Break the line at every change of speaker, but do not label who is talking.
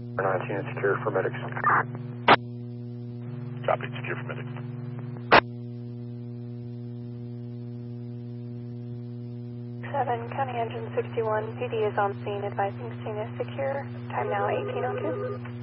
19 is secure for medics.
Copy, secure for medics.
7, County Engine 61, PD is on scene, advising scene is secure. Time now 18:02.